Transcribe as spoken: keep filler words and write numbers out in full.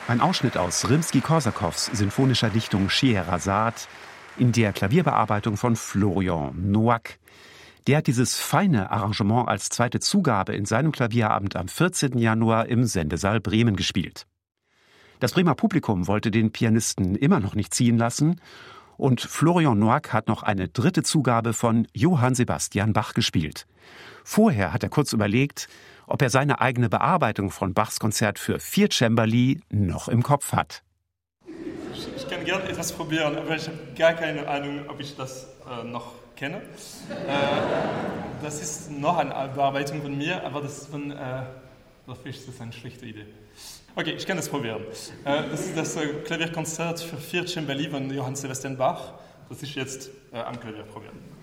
Ein Ausschnitt aus Rimski-Korsakows sinfonischer Dichtung Scheherazad in der Klavierbearbeitung von Florian Noack. Der hat dieses feine Arrangement als zweite Zugabe in seinem Klavierabend am vierzehnten Januar im Sendesaal Bremen gespielt. Das Bremer Publikum wollte den Pianisten immer noch nicht ziehen lassen und Florian Noack hat noch eine dritte Zugabe von Johann Sebastian Bach gespielt. Vorher hat er kurz überlegt, ob er seine eigene Bearbeitung von Bachs Konzert für vier Cembali noch im Kopf hat. Ich, ich kann gerne etwas probieren, aber ich habe gar keine Ahnung, ob ich das äh, noch kenne. Äh, das ist noch eine Bearbeitung von mir, aber das ist von äh, der Fisch, das ist eine schlechte Idee. Okay, ich kann das probieren. Äh, das ist das äh, Klavierkonzert für vier Cembali von Johann Sebastian Bach, das ich jetzt äh, am Klavier probieren.